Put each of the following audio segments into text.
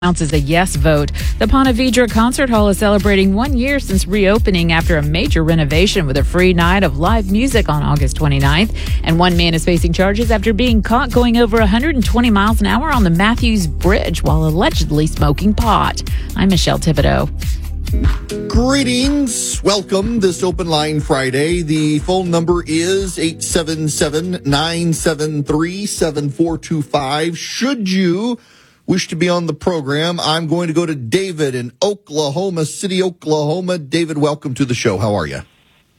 counts as a yes vote. The Ponte Vedra Concert Hall is celebrating 1 year since reopening after a major renovation with a free night of live music on August 29th. And one man is facing charges after being caught going over 120 miles an hour on the Matthews Bridge while allegedly smoking pot. I'm Michelle Thibodeau. Greetings. Welcome this Open Line Friday. The phone number is 877-973-7425. Should you wish to be on the program, I'm going to go to David in Oklahoma City, Oklahoma. David, welcome to the show. How are you?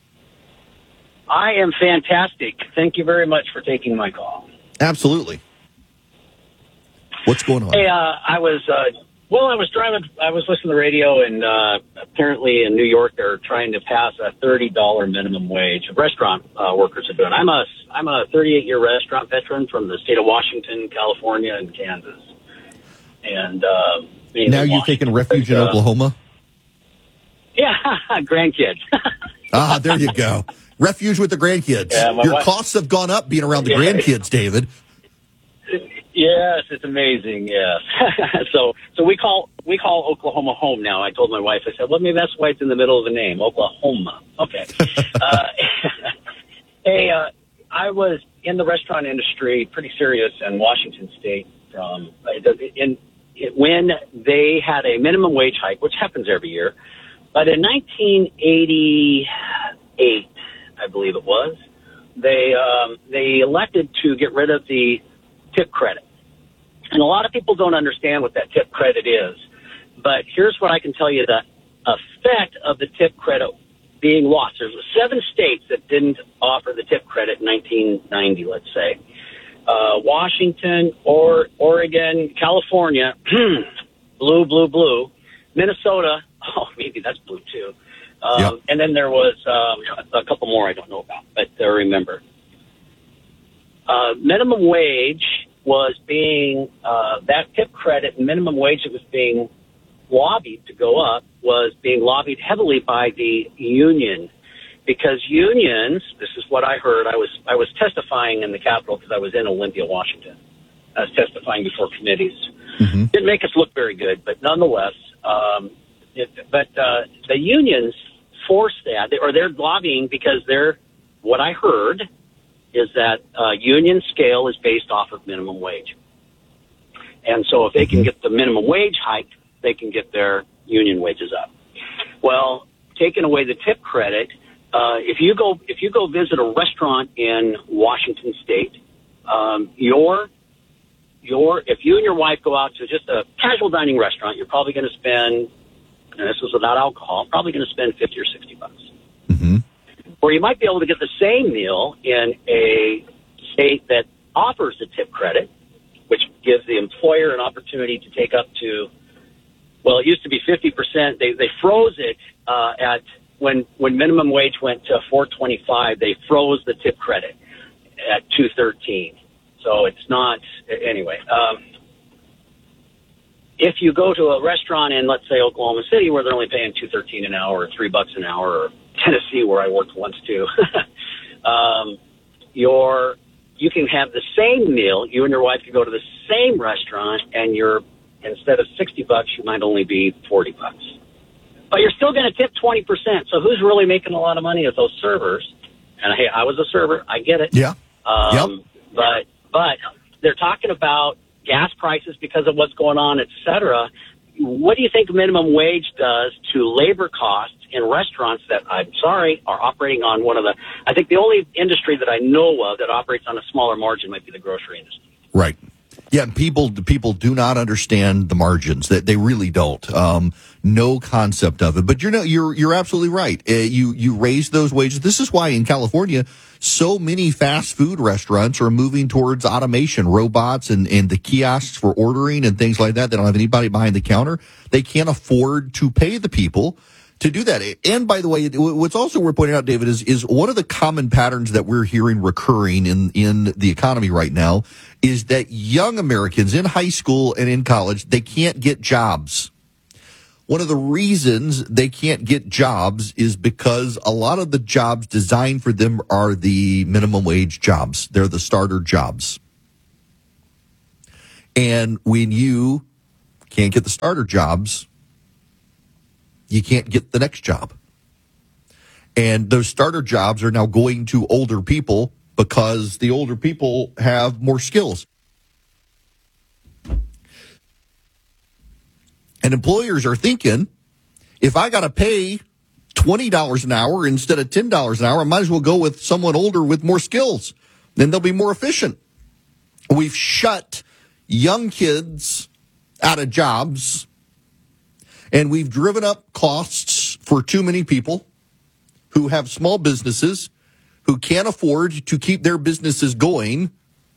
I am fantastic. Thank you very much for taking my call. Absolutely. What's going on? Hey, I was driving. I was listening to the radio, and apparently in New York they're trying to pass a $30 minimum wage. Restaurant workers are doing. I'm a 38-year restaurant veteran from the state of Washington, California, and Kansas. And now you're taking refuge in Oklahoma? Yeah, grandkids. There you go. Refuge with the grandkids. Yeah, your costs have gone up being around the grandkids, David. Yes, it's amazing. Yes. So we call Oklahoma home now. I told my wife. I said, well, maybe that's why it's in the middle of the name, Oklahoma. Okay. Hey, I was in the restaurant industry, pretty serious in Washington State. When they had a minimum wage hike, which happens every year, but in 1988, I believe it was, they elected to get rid of the tip credit. And a lot of people don't understand what that tip credit is. But here's what I can tell you, the effect of the tip credit being lost. There's 7 states that didn't offer the tip credit in 1990, let's say. Washington, Oregon, California, blue. Minnesota, maybe that's blue too. Yep. And then there was a couple more I don't know about, but I remember. Minimum wage was being, that tip credit and minimum wage that was being lobbied to go up was being lobbied heavily by the union. Because unions, this is what I heard. I was testifying in the Capitol because I was in Olympia, Washington. I was testifying before committees. Mm-hmm. Didn't make us look very good, but nonetheless, the unions force that, or they're lobbying because what I heard is that union scale is based off of minimum wage. And so if they can get the minimum wage hiked, they can get their union wages up. Well, taking away the tip credit, if you go visit a restaurant in Washington State, if you and your wife go out to just a casual dining restaurant, you're probably going to spend, and this is without alcohol, probably going to spend $50 or $60. Mm-hmm. Or you might be able to get the same meal in a state that offers the tip credit, which gives the employer an opportunity to take up to, well, it used to be 50%. They froze it at when minimum wage went to $4.25. They froze the tip credit at $2.13. So it's not anyway. If you go to a restaurant in, let's say, Oklahoma City, where they're only paying $2.13 an hour or $3 an hour, or Tennessee, where I worked once too, you can have the same meal. You and your wife could go to the same restaurant, and instead of $60, you might only be $40. But you're still going to tip 20%. So who's really making a lot of money is those servers. And hey, I was a server. I get it. Yeah. Yep. But they're talking about gas prices because of what's going on, et cetera. What do you think minimum wage does to labor costs in restaurants that, I'm sorry, are operating on I think the only industry that I know of that operates on a smaller margin might be the grocery industry. Right. Yeah, people do not understand the margins. That they really don't. No concept of it. But you're absolutely right. You raise those wages. This is why in California, so many fast food restaurants are moving towards automation, robots and the kiosks for ordering and things like that. They don't have anybody behind the counter. They can't afford to pay the people to do that. And by the way, what's also worth pointing out, David, is one of the common patterns that we're hearing recurring in the economy right now is that young Americans in high school and in college, they can't get jobs. One of the reasons they can't get jobs is because a lot of the jobs designed for them are the minimum wage jobs. They're the starter jobs. And when you can't get the starter jobs, you can't get the next job. And those starter jobs are now going to older people because the older people have more skills. And employers are thinking, if I got to pay $20 an hour instead of $10 an hour, I might as well go with someone older with more skills. Then they'll be more efficient. We've shut young kids out of jobs, and we've driven up costs for too many people who have small businesses, who can't afford to keep their businesses going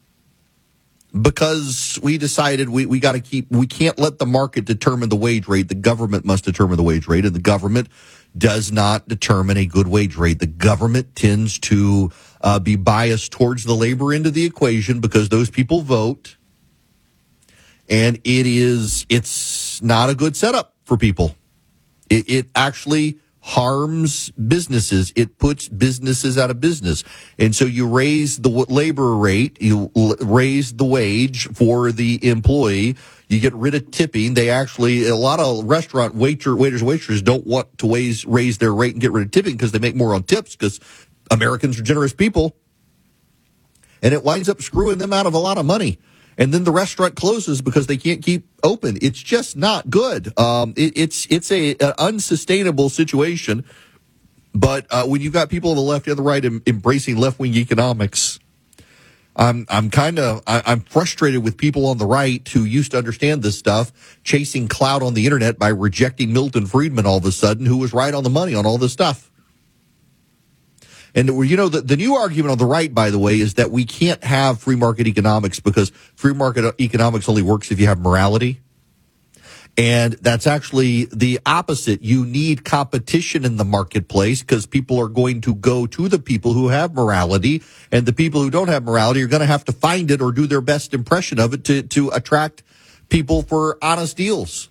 because we decided we can't let the market determine the wage rate. The government must determine the wage rate, and the government does not determine a good wage rate. The government tends to be biased towards the labor end of the equation because those people vote, and it's not a good setup for people. It actually harms businesses. It puts businesses out of business. And so you raise the labor rate, you raise the wage for the employee, you get rid of tipping. A lot of restaurant waiters, waitresses don't want to raise their rate and get rid of tipping because they make more on tips because Americans are generous people. And it winds up screwing them out of a lot of money. And then the restaurant closes because they can't keep open. It's just not good. It's an unsustainable situation. But when you've got people on the left and the right embracing left-wing economics, I'm frustrated with people on the right who used to understand this stuff, chasing clout on the internet by rejecting Milton Friedman all of a sudden, who was right on the money on all this stuff. And, the new argument on the right, by the way, is that we can't have free market economics because free market economics only works if you have morality. And that's actually the opposite. You need competition in the marketplace because people are going to go to the people who have morality, and the people who don't have morality are going to have to find it or do their best impression of it to attract people for honest deals.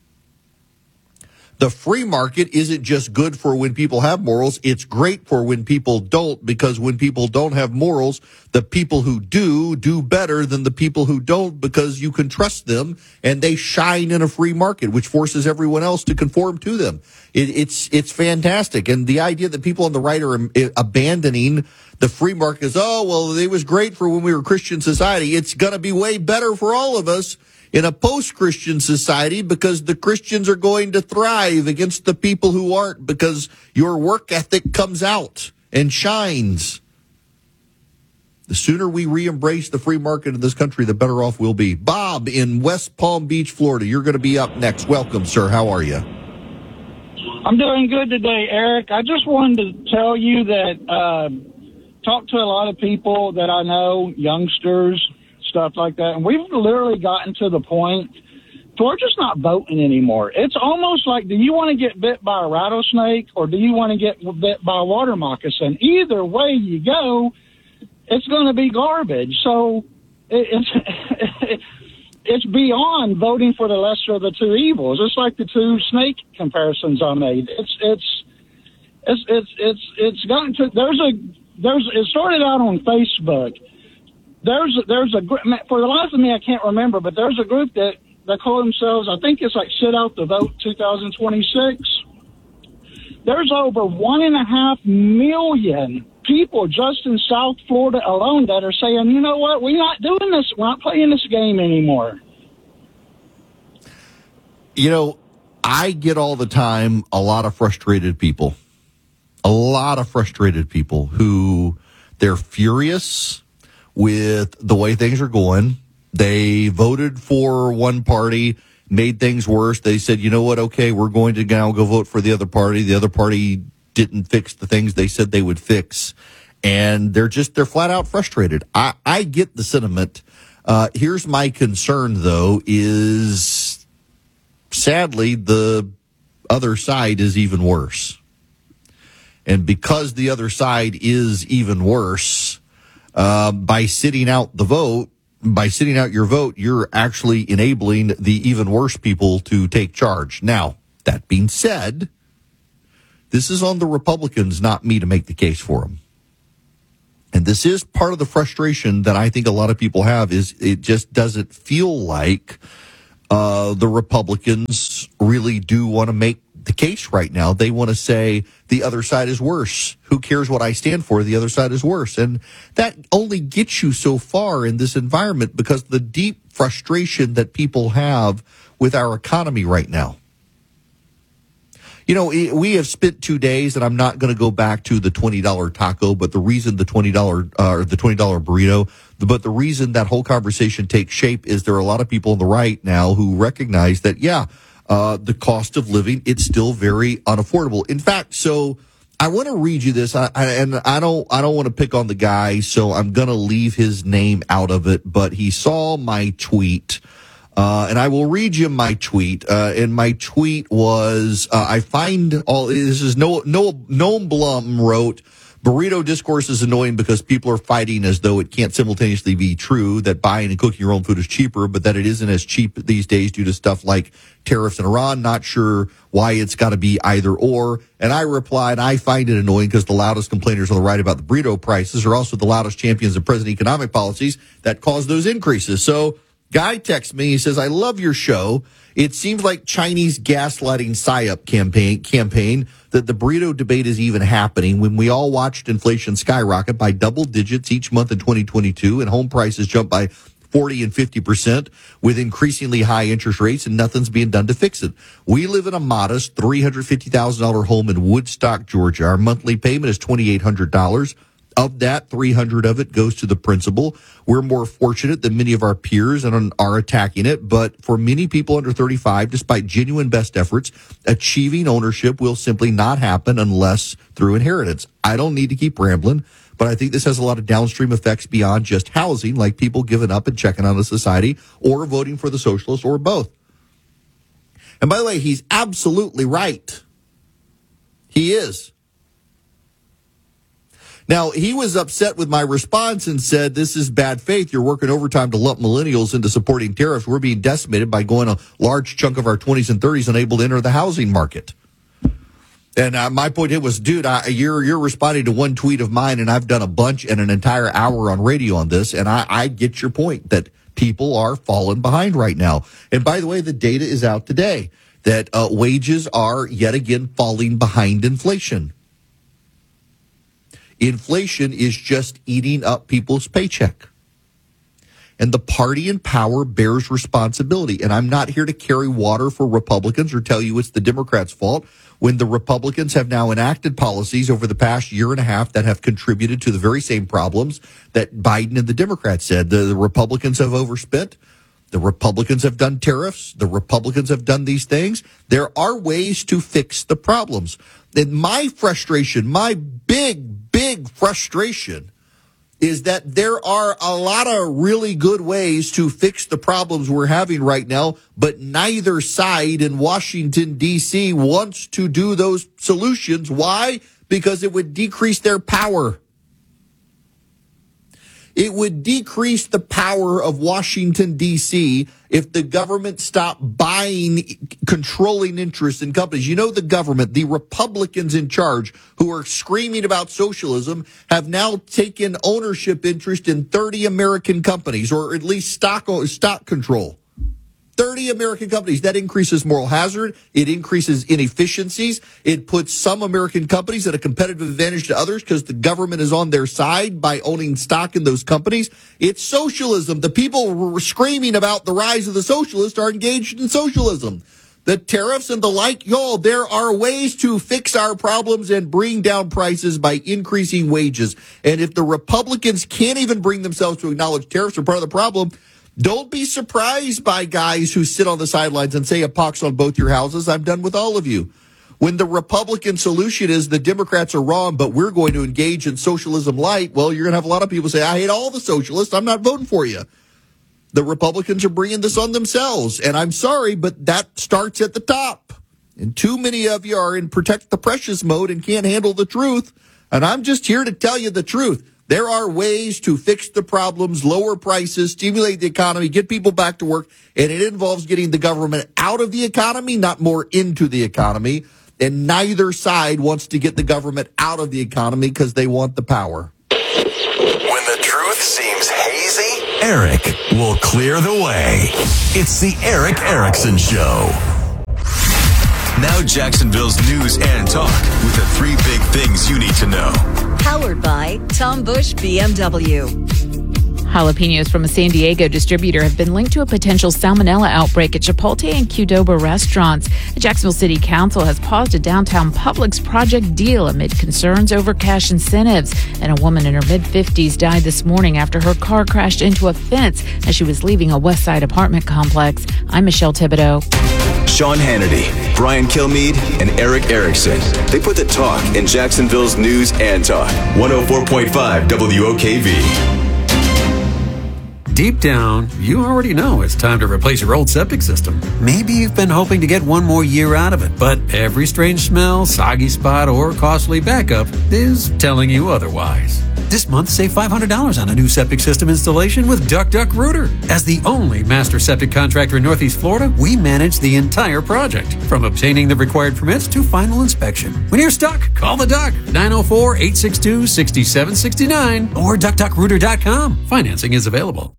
The free market isn't just good for when people have morals. It's great for when people don't, because when people don't have morals, the people who do better than the people who don't because you can trust them and they shine in a free market, which forces everyone else to conform to them. It's fantastic. And the idea that people on the right are abandoning the free market is, it was great for when we were a Christian society. It's going to be way better for all of us in a post-Christian society because the Christians are going to thrive against the people who aren't because your work ethic comes out and shines. The sooner we re-embrace the free market in this country, the better off we'll be. Bob in West Palm Beach, Florida, you're going to be up next. Welcome, sir. How are you? I'm doing good today, Eric. I just wanted to tell you that talk to a lot of people that I know, youngsters, stuff like that, and we've literally gotten to the point to we're just not voting anymore. It's almost like, do you want to get bit by a rattlesnake or do you want to get bit by a water moccasin? Either way you go, it's going to be garbage. So it's beyond voting for the lesser of the two evils. It's like the two snake comparisons I made. It's gotten to it started out on Facebook. There's a group, for the life of me, I can't remember, but there's a group that they call themselves, I think it's like Sit Out the Vote 2026. There's over 1.5 million people just in South Florida alone that are saying, you know what, we're not doing this. We're not playing this game anymore. I get all the time a lot of frustrated people who they're furious with the way things are going. They voted for one party, made things worse. They said, you know what, okay, we're going to now go vote for the other party. The other party didn't fix the things they said they would fix. And they're flat out frustrated. I get the sentiment. Here's my concern, though, is sadly the other side is even worse. And because the other side is even worse, by sitting out your vote, you're actually enabling the even worse people to take charge. Now, that being said, this is on the Republicans, not me, to make the case for them. And this is part of the frustration that I think a lot of people have, is it just doesn't feel like the Republicans really do want to make the case right now. They want to say the other side is worse. Who cares what I stand for? The other side is worse. And that only gets you so far in this environment because the deep frustration that people have with our economy right now. You know, we have spent 2 days, and I'm not going to go back to the $20 taco, but the reason the $20 burrito, but the reason that whole conversation takes shape is there are a lot of people on the right now who recognize that, the cost of living, it's still very unaffordable. In fact, so I want to read you this, and I don't want to pick on the guy, so I'm going to leave his name out of it, but he saw my tweet. And I will read you my tweet. And my tweet was, this is Noam Blum wrote, burrito discourse is annoying because people are fighting as though it can't simultaneously be true that buying and cooking your own food is cheaper, but that it isn't as cheap these days due to stuff like tariffs in Iran. Not sure why it's got to be either or. And I replied, I find it annoying because the loudest complainers on the right about the burrito prices are also the loudest champions of present economic policies that cause those increases. So, guy texts me, he says, I love your show. It seems like Chinese gaslighting PSYOP campaign that the burrito debate is even happening when we all watched inflation skyrocket by double digits each month in 2022 and home prices jump by 40 and 50% with increasingly high interest rates and nothing's being done to fix it. We live in a modest $350,000 home in Woodstock, Georgia. Our monthly payment is $2,800. Of that, $300 of it goes to the principal. We're more fortunate than many of our peers and are attacking it. But for many people under 35, despite genuine best efforts, achieving ownership will simply not happen unless through inheritance. I don't need to keep rambling, but I think this has a lot of downstream effects beyond just housing, like people giving up and checking on the society or voting for the socialists or both. And by the way, he's absolutely right. He is. Now, he was upset with my response and said, this is bad faith. You're working overtime to lump millennials into supporting tariffs. We're being decimated by going a large chunk of our 20s and 30s unable to enter the housing market. And my point here was, dude, you're responding to one tweet of mine, and I've done a bunch and an entire hour on radio on this, and I get your point that people are falling behind right now. And by the way, the data is out today that wages are yet again falling behind inflation. Inflation is just eating up people's paycheck. And the party in power bears responsibility. And I'm not here to carry water for Republicans or tell you it's the Democrats' fault when the Republicans have now enacted policies over the past year and a half that have contributed to the very same problems that Biden and the Democrats said. The Republicans have overspent. The Republicans have done tariffs. The Republicans have done these things. There are ways to fix the problems. And my frustration, my big frustration is that there are a lot of really good ways to fix the problems we're having right now, but neither side in Washington, D.C. wants to do those solutions. Why? Because it would decrease their power. It would decrease the power of Washington, D.C. if the government stopped buying controlling interests in companies. You know, the government, the Republicans in charge who are screaming about socialism have now taken ownership interest in 30 American companies, or at least stock control. 30 American companies. That increases moral hazard. It increases inefficiencies. It puts some American companies at a competitive advantage to others because the government is on their side by owning stock in those companies. It's socialism. The people who were screaming about the rise of the socialists are engaged in socialism. The tariffs and the like, there are ways to fix our problems and bring down prices by increasing wages. And if the Republicans can't even bring themselves to acknowledge tariffs are part of the problem, don't be surprised by guys who sit on the sidelines and say a pox on both your houses. I'm done with all of you. When the Republican solution is the Democrats are wrong, but we're going to engage in socialism light, well, you're going to have a lot of people say, I hate all the socialists. I'm not voting for you. The Republicans are bringing this on themselves. And I'm sorry, but that starts at the top. And too many of you are in protect the precious mode and can't handle the truth. And I'm just here to tell you the truth. There are ways to fix the problems, lower prices, stimulate the economy, get people back to work, and it involves getting the government out of the economy, not more into the economy. And neither side wants to get the government out of the economy because they want the power. When the truth seems hazy, Eric will clear the way. It's the Eric Erickson Show. Now Jacksonville's news and talk with the 3 big things you need to know. Powered by Tom Bush BMW. Jalapenos from a San Diego distributor have been linked to a potential salmonella outbreak at Chipotle and Qdoba restaurants. The Jacksonville City Council has paused a downtown Publix project deal amid concerns over cash incentives. And a woman in her mid-50s died this morning after her car crashed into a fence as she was leaving a West Side apartment complex. I'm Michelle Thibodeau. Sean Hannity, Brian Kilmeade, and Eric Erickson. They put the talk in Jacksonville's news and talk. 104.5 WOKV. Deep down, you already know it's time to replace your old septic system. Maybe you've been hoping to get one more year out of it, but every strange smell, soggy spot, or costly backup is telling you otherwise. This month, save $500 on a new septic system installation with Duck Duck Rooter. As the only master septic contractor in Northeast Florida, we manage the entire project, from obtaining the required permits to final inspection. When you're stuck, call the Duck, 904-862-6769 or duckduckrooter.com. Financing is available.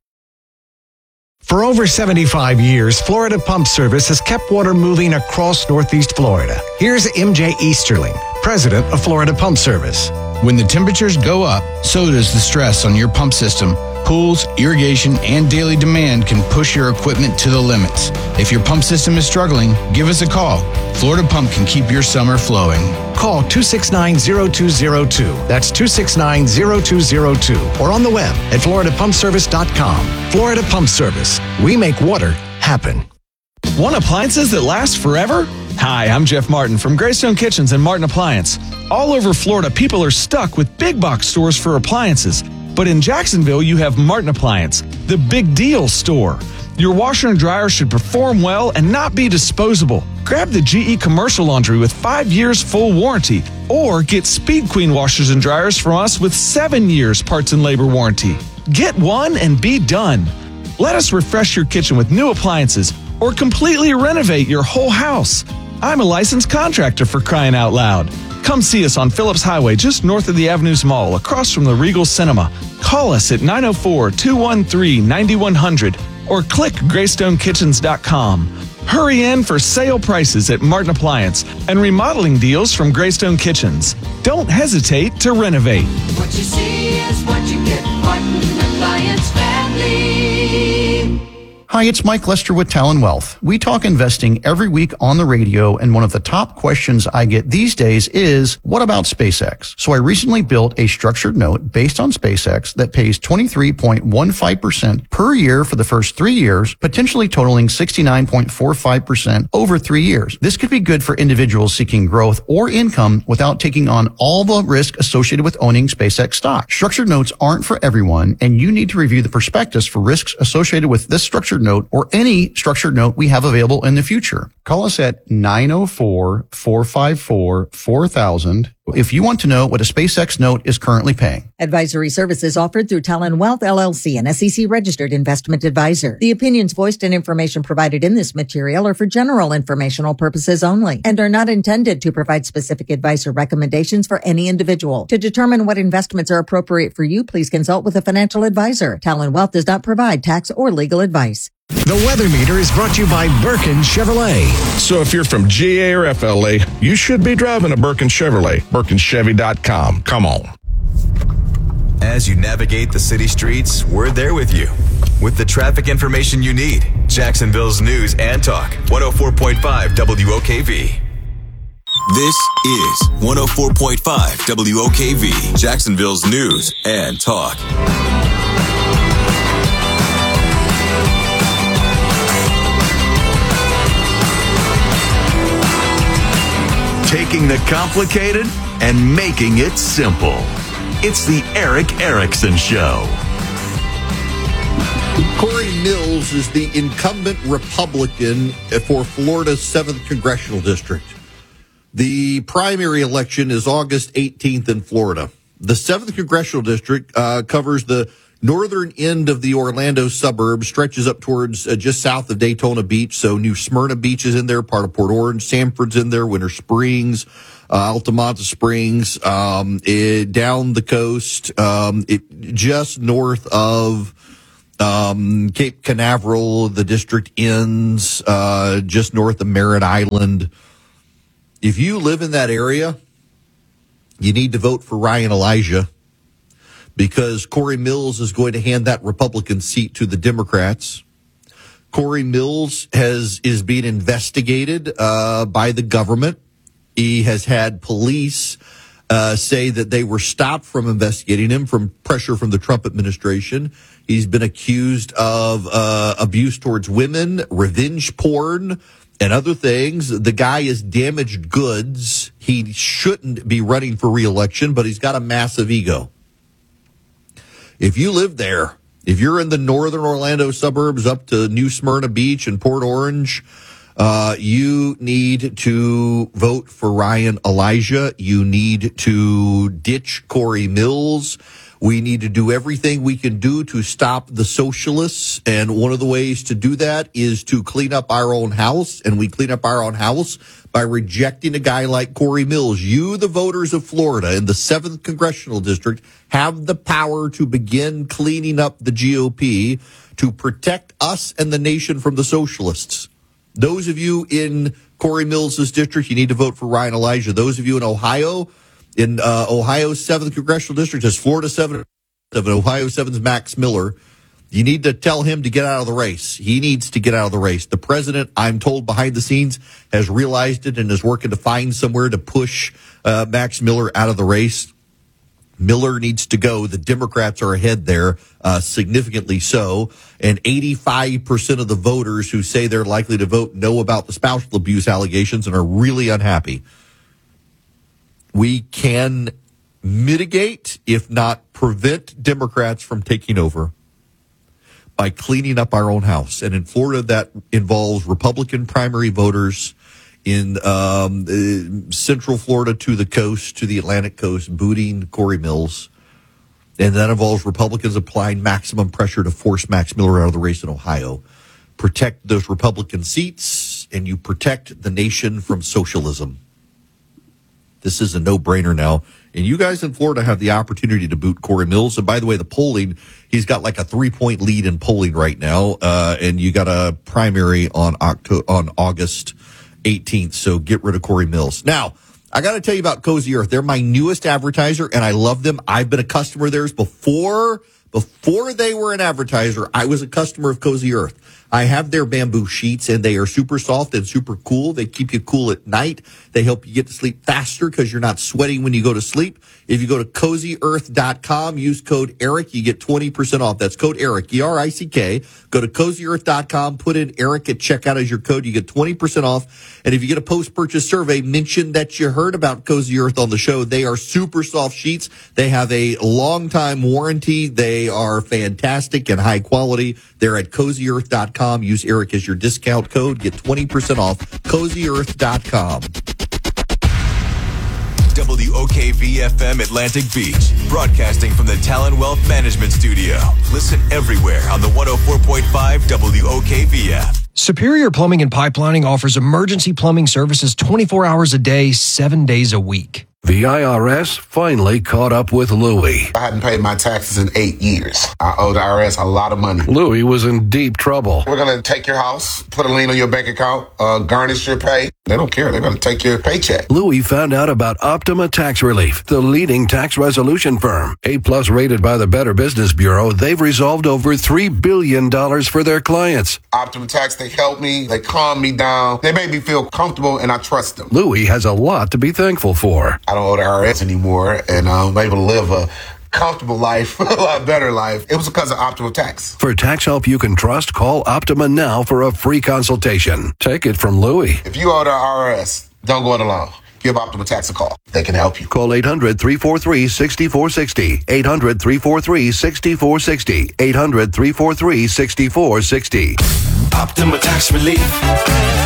For over 75 years, Florida Pump Service has kept water moving across Northeast Florida. Here's MJ Easterling, president of Florida Pump Service. When the temperatures go up, so does the stress on your pump system. Pools, irrigation, and daily demand can push your equipment to the limits. If your pump system is struggling, give us a call. Florida Pump can keep your summer flowing. Call 269-0202. That's 269-0202. Or on the web at floridapumpservice.com. Florida Pump Service. We make water happen. Want appliances that last forever? Hi, I'm Jeff Martin from Greystone Kitchens and Martin Appliance. All over Florida, people are stuck with big box stores for appliances. But in Jacksonville, you have Martin Appliance, the big deal store. Your washer and dryer should perform well and not be disposable. Grab the GE Commercial Laundry with 5 years full warranty, or get Speed Queen washers and dryers from us with 7 years parts and labor warranty. Get one and be done. Let us refresh your kitchen with new appliances or completely renovate your whole house. I'm a licensed contractor, for crying out loud. Come see us on Phillips Highway, just north of the Avenues Mall, across from the Regal Cinema. Call us at 904-213-9100 or click GreystoneKitchens.com. Hurry in for sale prices at Martin Appliance and remodeling deals from Greystone Kitchens. Don't hesitate to renovate. What you see is what you get. Martin Appliance Family. Hi, it's Mike Lester with Talon Wealth. We talk investing every week on the radio, and one of the top questions I get these days is, what about SpaceX? So I recently built a structured note based on SpaceX that pays 23.15% per year for the first 3 years, potentially totaling 69.45% over 3 years. This could be good for individuals seeking growth or income without taking on all the risk associated with owning SpaceX stock. Structured notes aren't for everyone, and you need to review the prospectus for risks associated with this structured note or any structured note we have available in the future. Call us at 904-454-4000 if you want to know what a SpaceX note is currently paying. Advisory services offered through Talon Wealth, LLC, an SEC-registered investment advisor. The opinions voiced and information provided in this material are for general informational purposes only and are not intended to provide specific advice or recommendations for any individual. To determine what investments are appropriate for you, please consult with a financial advisor. Talon Wealth does not provide tax or legal advice. The Weather Meter is brought to you by Birkin Chevrolet. So if you're from GA or FLA, you should be driving a Birkin Chevrolet. BirkinChevy.com. Come on. As you navigate the city streets, we're there with you with the traffic information you need. Jacksonville's news and talk. 104.5 WOKV. This is 104.5 WOKV, Jacksonville's news and talk. Taking the complicated and making it simple. It's the Eric Erickson Show. Corey Mills is the incumbent Republican for Florida's 7th Congressional District. The primary election is August 18th in Florida. The 7th Congressional District covers the northern end of the Orlando suburbs, stretches up towards just south of Daytona Beach. So New Smyrna Beach is in there, part of Port Orange. Sanford's in there, Winter Springs, Altamont Springs, down the coast, just north of Cape Canaveral, the district ends just north of Merritt Island. If you live in that area, you need to vote for Ryan Elijah, because Corey Mills is going to hand that Republican seat to the Democrats. Corey Mills is being investigated by the government. He has had police say that they were stopped from investigating him from pressure from the Trump administration. He's been accused of abuse towards women, revenge porn, and other things. The guy is damaged goods. He shouldn't be running for re-election, but he's got a massive ego. If you live there, if you're in the northern Orlando suburbs up to New Smyrna Beach and Port Orange, you need to vote for Ryan Elijah. You need to ditch Corey Mills. We need to do everything we can do to stop the socialists. And one of the ways to do that is to clean up our own house. And we clean up our own house by rejecting a guy like Corey Mills. You, the voters of Florida in the 7th Congressional District, have the power to begin cleaning up the GOP to protect us and the nation from the socialists. Those of you in Corey Mills' district, you need to vote for Ryan Elijah. Those of you in Ohio, Ohio's 7th Congressional District, is Florida 7, Ohio 7's Max Miller. You need to tell him to get out of the race. He needs to get out of the race. The president, I'm told behind the scenes, has realized it and is working to find somewhere to push Max Miller out of the race. Miller needs to go. The Democrats are ahead there, significantly so. And 85% of the voters who say they're likely to vote know about the spousal abuse allegations and are really unhappy. We can mitigate, if not prevent, Democrats from taking over by cleaning up our own house. And in Florida, that involves Republican primary voters in Central Florida to the coast, to the Atlantic coast, booting Corey Mills. And that involves Republicans applying maximum pressure to force Max Miller out of the race in Ohio. Protect those Republican seats, and you protect the nation from socialism. This is a no-brainer now. And you guys in Florida have the opportunity to boot Corey Mills. And by the way, the polling, he's got like a 3-point lead in polling right now. And you got a primary on August 18th. So get rid of Corey Mills. Now, I got to tell you about Cozy Earth. They're my newest advertiser, and I love them. I've been a customer of theirs before they were an advertiser. I was a customer of Cozy Earth. I have their bamboo sheets, and they are super soft and super cool. They keep you cool at night. They help you get to sleep faster because you're not sweating when you go to sleep. If you go to CozyEarth.com, use code ERIC, you get 20% off. That's code ERIC, E-R-I-C-K. Go to CozyEarth.com, put in ERIC at checkout as your code. You get 20% off. And if you get a post-purchase survey, mention that you heard about Cozy Earth on the show. They are super soft sheets. They have a long-time warranty. They are fantastic and high quality. They're at CozyEarth.com. Use ERIC as your discount code. Get 20% off. CozyEarth.com. WOKV-FM Atlantic Beach, broadcasting from the Talon Wealth Management Studio. Listen everywhere on the 104.5 WOKV app. Superior Plumbing and Pipelining offers emergency plumbing services 24 hours a day, 7 days a week. The IRS finally caught up with Louie. I hadn't paid my taxes in 8 years. I owe the IRS a lot of money. Louie was in deep trouble. We're going to take your house, put a lien on your bank account, garnish your pay. They don't care. They're going to take your paycheck. Louie found out about Optima Tax Relief, the leading tax resolution firm. A+ rated by the Better Business Bureau, they've resolved over $3 billion for their clients. Optima Tax, they help me. They calm me down. They make me feel comfortable, and I trust them. Louie has a lot to be thankful for. I don't owe the IRS anymore, and I'm able to live a comfortable life, a lot better life. It was because of Optima Tax. For tax help you can trust, call Optima now for a free consultation. Take it from Louie. If you owe the IRS, don't go it alone. Give Optima Tax a call. They can help you. Call 800-343-6460. 800-343-6460. 800-343-6460. Optima Tax Relief.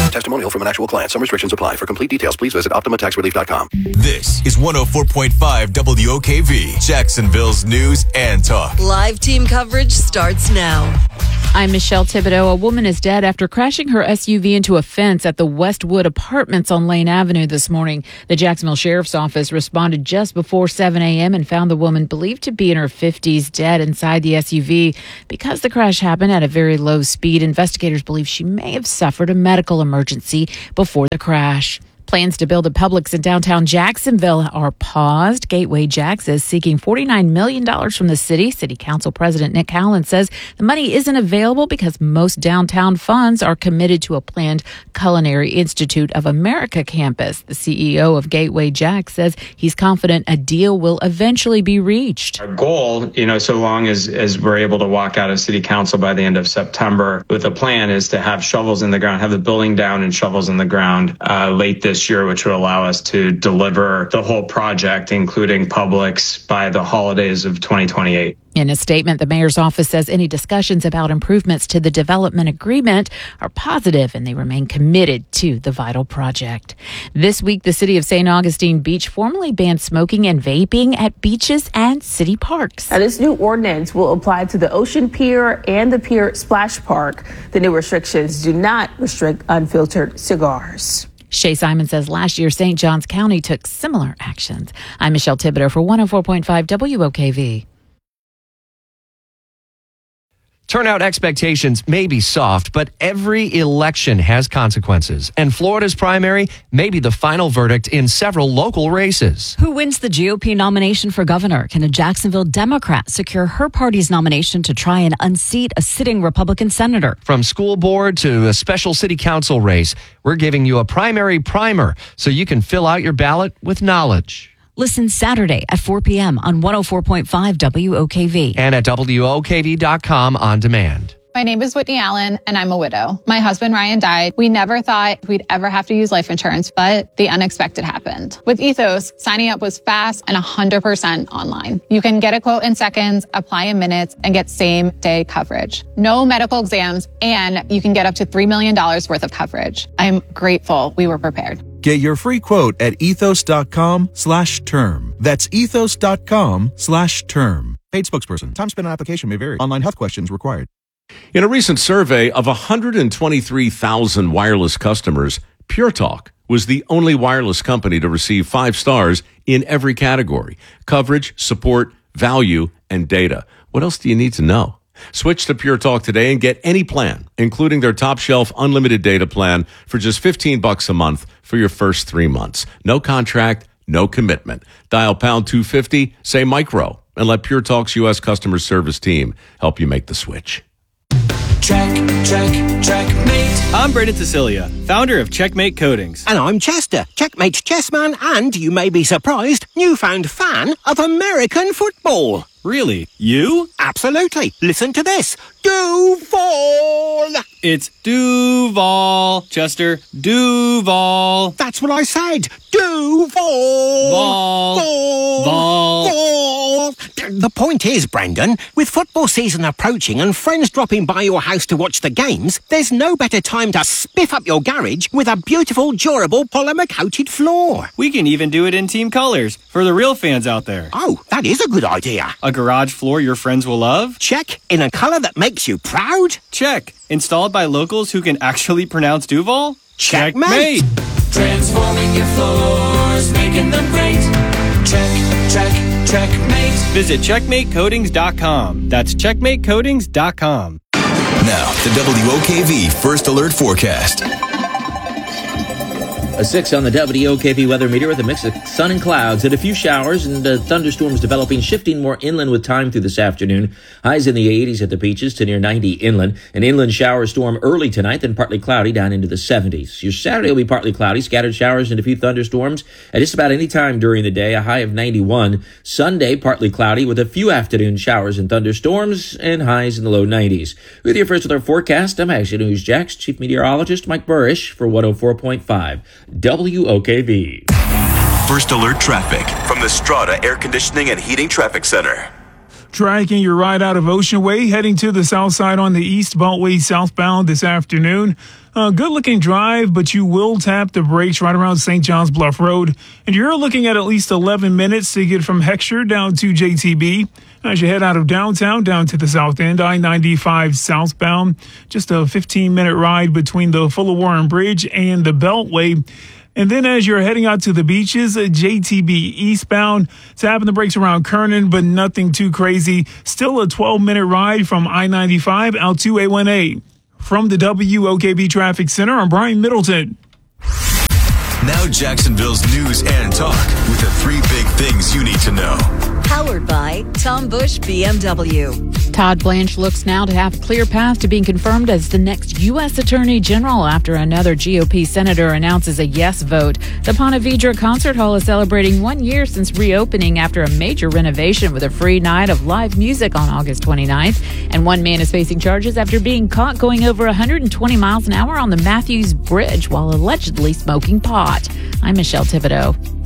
Testimonial from an actual client. Some restrictions apply. For complete details, please visit OptimaTaxRelief.com. This is 104.5 WOKV, Jacksonville's news and talk. Live team coverage starts now. I'm Michelle Thibodeau. A woman is dead after crashing her SUV into a fence at the Westwood Apartments on Lane Avenue this morning. The Jacksonville Sheriff's Office responded just before 7 a.m. and found the woman believed to be in her 50s dead inside the SUV. Because the crash happened at a very low speed, investigators believe she may have suffered a medical emergency before the crash. Plans to build a Publix in downtown Jacksonville are paused. Gateway Jacks is seeking $49 million from the city. City Council President Nick Howland says the money isn't available because most downtown funds are committed to a planned Culinary Institute of America campus. The CEO of Gateway Jacks says he's confident a deal will eventually be reached. Our goal, so long as we're able to walk out of City Council by the end of September with a plan, is to have shovels in the ground, have the building down and shovels in the ground late this year, which would allow us to deliver the whole project, including Publix, by the holidays of 2028. In a statement, the mayor's office says any discussions about improvements to the development agreement are positive and they remain committed to the vital project. This week, the city of St. Augustine Beach formally banned smoking and vaping at beaches and city parks. Now, this new ordinance will apply to the Ocean Pier and the Pier Splash Park. The new restrictions do not restrict unfiltered cigars. Shay Simon says last year, St. Johns County took similar actions. I'm Michelle Thibodeau for 104.5 WOKV. Turnout expectations may be soft, but every election has consequences. And Florida's primary may be the final verdict in several local races. Who wins the GOP nomination for governor? Can a Jacksonville Democrat secure her party's nomination to try and unseat a sitting Republican senator? From school board to a special city council race, we're giving you a primary primer so you can fill out your ballot with knowledge. Listen Saturday at 4 p.m. on 104.5 WOKV. And at WOKV.com on demand. My name is Whitney Allen, and I'm a widow. My husband, Ryan, died. We never thought we'd ever have to use life insurance, but the unexpected happened. With Ethos, signing up was fast and 100% online. You can get a quote in seconds, apply in minutes, and get same-day coverage. No medical exams, and you can get up to $3 million worth of coverage. I'm grateful we were prepared. Get your free quote at ethos.com/term. That's ethos.com/term. Paid spokesperson. Time spent on application may vary. Online health questions required. In a recent survey of 123,000 wireless customers, Pure Talk was the only wireless company to receive 5 stars in every category: coverage, support, value, and data. What else do you need to know? Switch to Pure Talk today and get any plan, including their top shelf unlimited data plan, for just $15 a month for your first 3 months. No contract, no commitment. Dial pound 250, say micro, and let Pure Talk's U.S. customer service team help you make the switch. Checkmate. I'm Brendan Cecilia, founder of Checkmate Coatings. And I'm Chester, Checkmate's chessman, and you may be surprised, newfound fan of American football. Really? You? Absolutely. Listen to this. Duval. It's Duval, Chester. Duval. That's what I said. Duval. Vol. The point is, Brendan, with football season approaching and friends dropping by your house to watch the games, there's no better time to spiff up your garage with a beautiful, durable, polymer-coated floor. We can even do it in team colors for the real fans out there. Oh, that is a good idea. A garage floor your friends will love? Check. In a color that makes you proud? Check. Installed by locals who can actually pronounce Duval? Checkmate. Transforming your floors, making them great. Checkmate. Visit checkmatecoatings.com. That's checkmatecoatings.com. Now, the WOKV First Alert Forecast. A 6 on the WOKV weather meter with a mix of sun and clouds and a few showers and thunderstorms developing, shifting more inland with time through this afternoon. Highs in the 80s at the beaches to near 90 inland. An inland shower storm early tonight, then partly cloudy down into the 70s. Your Saturday will be partly cloudy, scattered showers and a few thunderstorms at just about any time during the day, a high of 91. Sunday, partly cloudy with a few afternoon showers and thunderstorms and highs in the low 90s. With your First Alert forecast, I'm Action News Jack's Chief Meteorologist Mike Burrish for 104.5 WOKV. First Alert traffic from the Strata Air Conditioning and Heating Traffic Center. Tracking your ride out of Ocean Way, heading to the south side on the East Beltway southbound this afternoon. Good looking drive, but you will tap the brakes right around St. John's Bluff Road. And you're looking at least 11 minutes to get from Heckscher down to JTB. As you head out of downtown down to the south end, I-95 southbound, just a 15-minute ride between the Fuller Warren Bridge and the Beltway. And then as you're heading out to the beaches, JTB eastbound, tapping the brakes around Kernan, but nothing too crazy. Still a 12-minute ride from I-95 out to A1A. From the WOKV Traffic Center, I'm Brian Middleton. Now Jacksonville's news and talk with the 3 big things you need to know. Powered by Tom Bush BMW. Todd Blanche looks now to have a clear path to being confirmed as the next U.S. Attorney General after another GOP senator announces a yes vote. The Ponte Vedra Concert Hall is celebrating 1 year since reopening after a major renovation with a free night of live music on August 29th. And one man is facing charges after being caught going over 120 miles an hour on the Matthews Bridge while allegedly smoking pot. I'm Michelle Thibodeau.